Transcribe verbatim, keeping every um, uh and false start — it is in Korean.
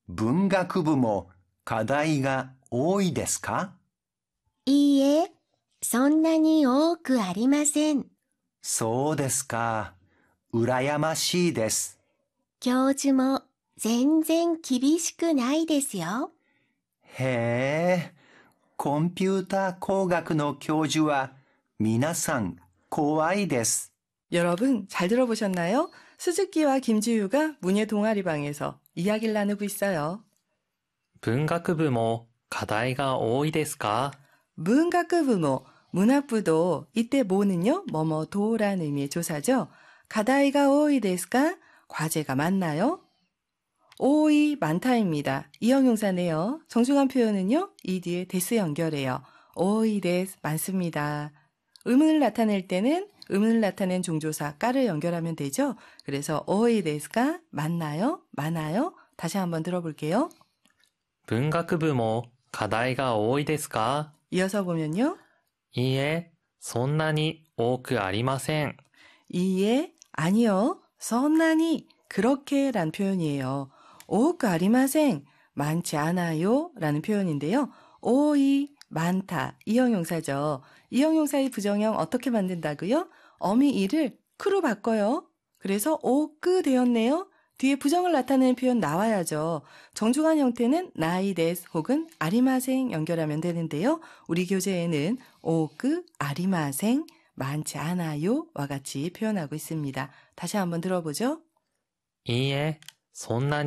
文学部も課題が多いですか？ いいえ、そんなに多くありません。 そうですか。羨ましいです。 教授も全然厳しくないですよ。 へえ、コンピュータ工学の教授は皆さん怖いです。 여러분 잘 들어보셨나요? 스즈키와 김지유가 문예 동아리방에서 이야기를 나누고 있어요. 文学部も課題が多いですか? 문학부모, 문학부도 이때 뭐는요? 뭐뭐도라는 의미의 조사죠. 가다이가 오이 데스까? 과제가 많나요? 오이 많다입니다. 이형용사네요. 정중한 표현은요. 이 뒤에 데스 연결해요. 오이 데스 많습니다. 의문을 나타낼 때는 의문을 나타낸 종조사 까를 연결하면 되죠. 그래서 오이 데스까? 많나요? 많아요? 다시 한번 들어볼게요. 文学部も課題が多いですか? 이어서 보면요. いいえ、そんなに多くありません. 이에 아니요. 선나니 그렇게 란 표현이에요. 오크 아리마생 많지 않아요 라는 표현인데요. 오이 많다 이 형용사죠. 이 형용사의 부정형 어떻게 만든다고요? 어미 이를 크로 바꿔요. 그래서 오크 되었네요. 뒤에 부정을 나타내는 표현 나와야죠. 정중한 형태는 나이데스 혹은 아리마생 연결하면 되는데요. 우리 교재에는 오크 아리마생 많지 않아요와 같이 표현하고 있습니다. 다시 한번 들어보죠. いいえ、そんな